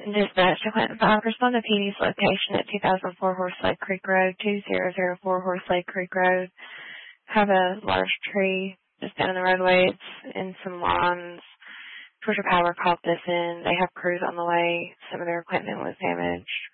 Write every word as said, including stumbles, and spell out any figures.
Dispatch to Clinton five, respond to P D's location at two thousand four Horse Lake Creek Road, two thousand four Horse Lake Creek Road. Have a large tree just down in the roadway. It's in some lawns. Georgia Power called this in. They have crews on the way. Some of their equipment was damaged.